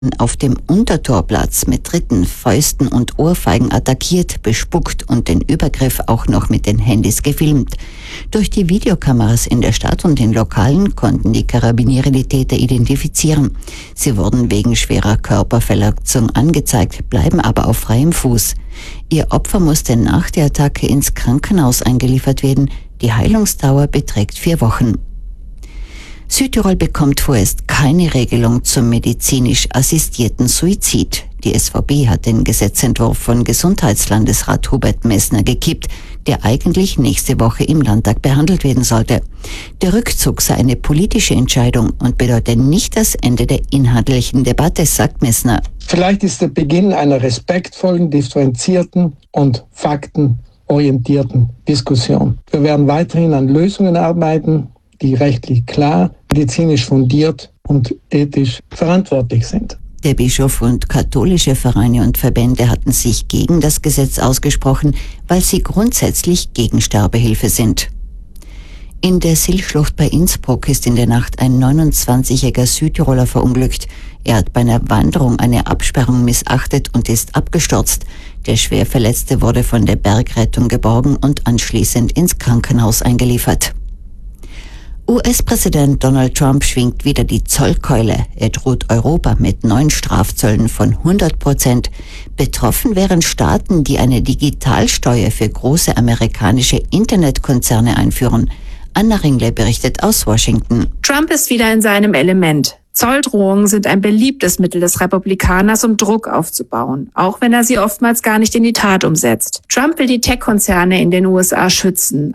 auf dem Untertorplatz mit Tritten, Fäusten und Ohrfeigen attackiert, bespuckt und den Übergriff auch noch mit den Handys gefilmt. Durch die Videokameras in der Stadt und den Lokalen konnten die Karabiniere die Täter identifizieren. Sie wurden wegen schwerer Körperverletzung angezeigt, bleiben aber auf freiem Fuß. Ihr Opfer musste nach der Attacke ins Krankenhaus eingeliefert werden. Die Heilungsdauer beträgt 4 Wochen. Südtirol bekommt vorerst keine Regelung zum medizinisch assistierten Suizid. Die SVP hat den Gesetzentwurf von Gesundheitslandesrat Hubert Messner gekippt, der eigentlich nächste Woche im Landtag behandelt werden sollte. Der Rückzug sei eine politische Entscheidung und bedeutet nicht das Ende der inhaltlichen Debatte, sagt Messner. Vielleicht ist der Beginn einer respektvollen, differenzierten und faktenorientierten Diskussion. Wir werden weiterhin an Lösungen arbeiten, die rechtlich klar, medizinisch fundiert und ethisch verantwortlich sind. Der Bischof und katholische Vereine und Verbände hatten sich gegen das Gesetz ausgesprochen, weil sie grundsätzlich gegen Sterbehilfe sind. In der Silschlucht bei Innsbruck ist in der Nacht ein 29-jähriger Südtiroler verunglückt. Er hat bei einer Wanderung eine Absperrung missachtet und ist abgestürzt. Der Schwerverletzte wurde von der Bergrettung geborgen und anschließend ins Krankenhaus eingeliefert. US-Präsident Donald Trump schwingt wieder die Zollkeule. Er droht Europa mit neuen Strafzöllen von 100%. Betroffen wären Staaten, die eine Digitalsteuer für große amerikanische Internetkonzerne einführen. Anna Ringle berichtet aus Washington. Trump ist wieder in seinem Element. Zolldrohungen sind ein beliebtes Mittel des Republikaners, um Druck aufzubauen, auch wenn er sie oftmals gar nicht in die Tat umsetzt. Trump will die Tech-Konzerne in den USA schützen.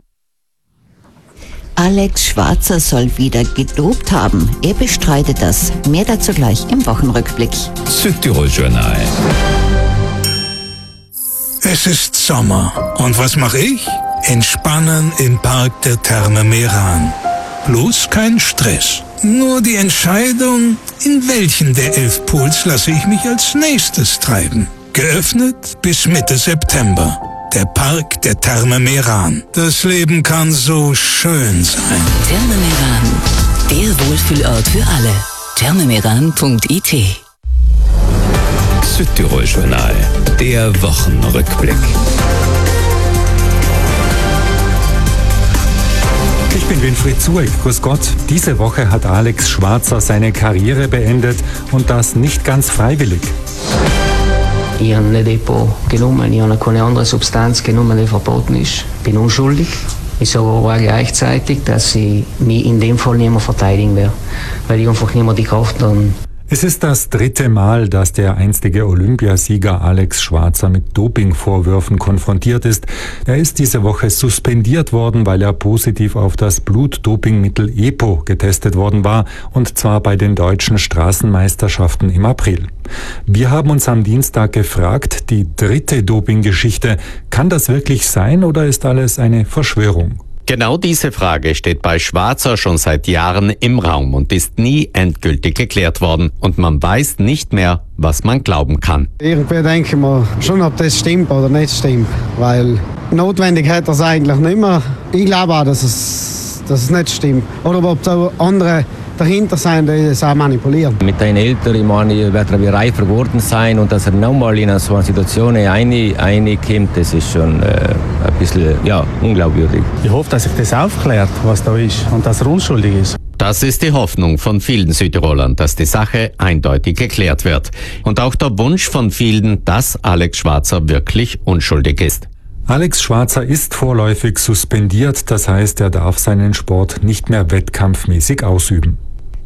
Alex Schwarzer soll wieder gedopt haben. Er bestreitet das. Mehr dazu gleich im Wochenrückblick. Südtirol Journal. Es ist Sommer. Und was mache ich? Entspannen im Park der Therme Meran. Bloß kein Stress. Nur die Entscheidung, in welchen der 11 Pools lasse ich mich als nächstes treiben. Geöffnet bis Mitte September. Der Park der Therme Meran. Das Leben kann so schön sein. Therme Meran, der Wohlfühlort für alle. thermemeran.it. Südtirol Journal, der Wochenrückblick. Ich bin Winfried Zueck, grüß Gott. Diese Woche hat Alex Schwarzer seine Karriere beendet und das nicht ganz freiwillig. Ich habe nicht EPO genommen, ich habe keine andere Substanz genommen, die verboten ist. Ich bin unschuldig. Ich sage aber gleichzeitig, dass ich mich in dem Fall nicht mehr verteidigen werde, weil ich einfach nicht mehr die Kraft habe. Es ist das 3. Mal, dass der einstige Olympiasieger Alex Schwarzer mit Dopingvorwürfen konfrontiert ist. Er ist diese Woche suspendiert worden, weil er positiv auf das Blutdopingmittel EPO getestet worden war, und zwar bei den deutschen Straßenmeisterschaften im April. Wir haben uns am Dienstag gefragt, die 3. Dopinggeschichte, kann das wirklich sein oder ist alles eine Verschwörung? Genau diese Frage steht bei Schwarzer schon seit Jahren im Raum und ist nie endgültig geklärt worden. Und man weiß nicht mehr, was man glauben kann. Irgendwie denken wir schon, ob das stimmt oder nicht stimmt. Weil notwendig hat er es eigentlich nicht mehr. Ich glaube auch, dass es nicht stimmt. Oder ob da andere dahinter sein, die es auch manipulieren. Mit den Eltern, ich meine, wird er reifer geworden sein und dass er nochmal in so eine Situation reinkommt, das ist schon ein bisschen unglaubwürdig. Ich hoffe, dass sich das aufklärt, was da ist und dass er unschuldig ist. Das ist die Hoffnung von vielen Südtirolern, dass die Sache eindeutig geklärt wird. Und auch der Wunsch von vielen, dass Alex Schwarzer wirklich unschuldig ist. Alex Schwarzer ist vorläufig suspendiert, das heißt, er darf seinen Sport nicht mehr wettkampfmäßig ausüben.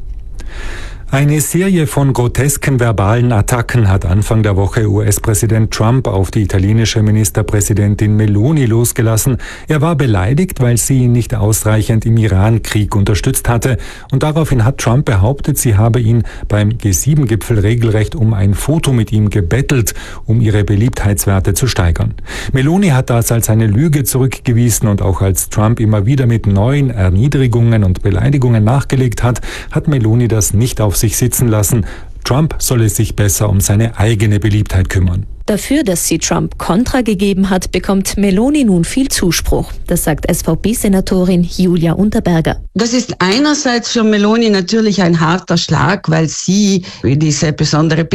Eine Serie von grotesken verbalen Attacken hat Anfang der Woche US-Präsident Trump auf die italienische Ministerpräsidentin Meloni losgelassen. Er war beleidigt, weil sie ihn nicht ausreichend im Iran-Krieg unterstützt hatte. Und daraufhin hat Trump behauptet, sie habe ihn beim G7-Gipfel regelrecht um ein Foto mit ihm gebettelt, um ihre Beliebtheitswerte zu steigern. Meloni hat das als eine Lüge zurückgewiesen und auch als Trump immer wieder mit neuen Erniedrigungen und Beleidigungen nachgelegt hat, hat Meloni das nicht auf sich sitzen lassen. Trump solle sich besser um seine eigene Beliebtheit kümmern. Dafür, dass sie Trump Kontra gegeben hat, bekommt Meloni nun viel Zuspruch. Das sagt SVP-Senatorin Julia Unterberger. Das ist einerseits für Meloni natürlich ein harter Schlag, weil sie diese besondere